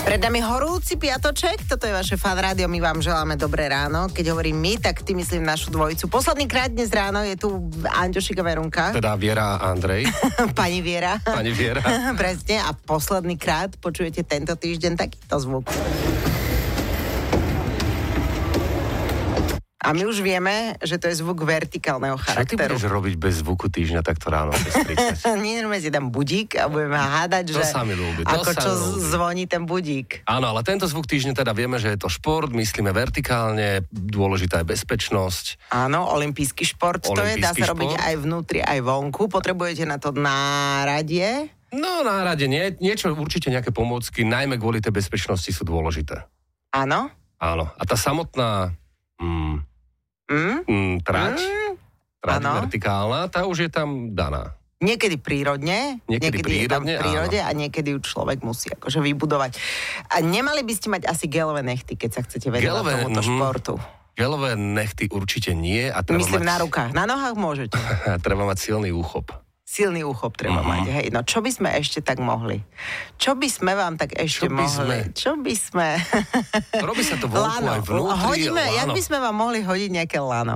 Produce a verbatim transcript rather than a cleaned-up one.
Pred nami horúci piatoček, toto je vaše Fan Rádio, my vám želáme dobré ráno. Keď hovorím my, tak ty myslím našu dvojicu. Posledný krát dnes ráno je tu Anďošika Verunka. Teda Viera a Andrej. Pani Viera. Pani Viera. Presne, a posledný krát počujete tento týždeň takýto zvuk. A my už vieme, že to je zvuk vertikálneho charakteru. Čo ty budeš robiť bez zvuku týždňa takto ráno? Nie, normálne si dám budík a budeme hádať, to že sa mi ľúbi, ako čo ľúbi. zvoní ten budík. Áno, ale tento zvuk týždňa teda vieme, že je to šport, myslíme vertikálne, dôležitá je bezpečnosť. Áno, olympijský šport, to je, dá sa robiť šport. aj vnútri, aj vonku. Potrebujete na to náradie? No, nárade nie, niečo, určite nejaké pomôcky, najmä kvôli tej bezpečnosti sú dôležité. Áno? Áno, a tá samotná... Mm, Mm? Mm, trať, Mm? trať Áno. vertikálna, tá už je tam daná. Niekedy prírodne, Niekedy niekedy je tam v prírodne, prírode a niekedy ju človek musí akože vybudovať. A nemali by ste mať asi gelové nechty, keď sa chcete venovať Gelové, tomuto mhm. športu. Gelové nechty určite nie. A treba Myslím mať, na rukách, na nohách môžete. treba mať silný úchop. Silný úchop treba Mhm. mať, hej. No čo by sme ešte tak mohli? Čo by sme vám tak ešte Čo by mohli? sme? Čo by sme? Robí sa to vonku Lano. aj vnútri. Hodíme, jak lano. by sme vám mohli hodiť nejaké lano?